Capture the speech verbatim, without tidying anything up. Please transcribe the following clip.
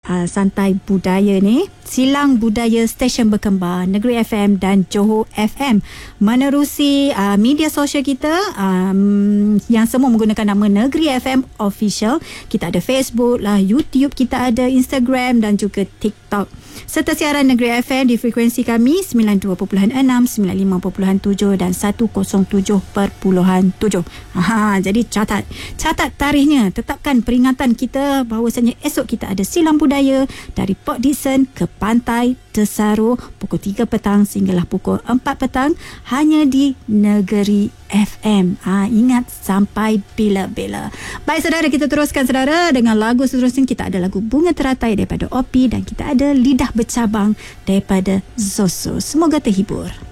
uh, Santai Budaya ni, Silang Budaya Stesen Berkembar, Negeri F M dan Johor F M. Menerusi uh, media sosial kita um, yang semua menggunakan nama Negeri F M Official. Kita ada Facebook lah, YouTube, kita ada Instagram dan juga TikTok. Serta siaran Negeri F M di frekuensi kami sembilan puluh dua perpuluhan enam, sembilan puluh lima perpuluhan tujuh dan seratus tujuh perpuluhan tujuh. Aha, jadi catat. Catat tarikhnya. Tetapkan peringatan kita bahawasanya esok kita ada Silang Budaya dari Port Dickson ke Pantai Tersaro pukul tiga petang sehinggalah pukul empat petang hanya di Negeri F M. Ha, ingat sampai bila-bila. Baik saudara, kita teruskan saudara dengan lagu seterusnya. Kita ada lagu Bunga Teratai daripada Opi dan kita ada Lidah Bercabang daripada Zoso. Semoga terhibur.